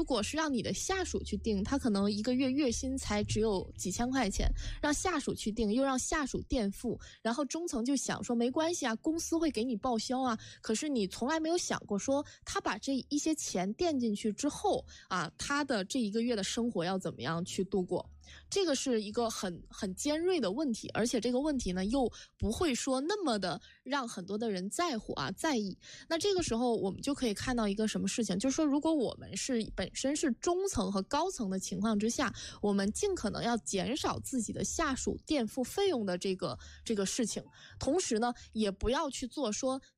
果是让你的下属去定，他可能一个月月薪才只有几千块钱，让下属去定，又让下属垫付，然后中层就想说没关系啊，公司会给你报销啊，可是你从来没有想过说他把这一些钱垫进去之后啊，他的这一个月的生活要怎么样去度过。这个是一个很尖锐的问题，而且这个问题呢又不会说那么的让很多的人在乎啊在意。那这个时候我们就可以看到一个什么事情，就是说如果我们是本身是中层和高层的情况之下，我们尽可能要减少自己的下属垫付费用的这个事情，同时呢也不要去做说